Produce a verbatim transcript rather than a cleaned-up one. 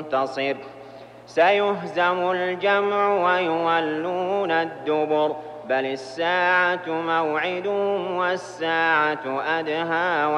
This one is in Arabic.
منتصر سيهزم الجمع ويولون الدبر بل الساعة موعدهم والساعة أدهى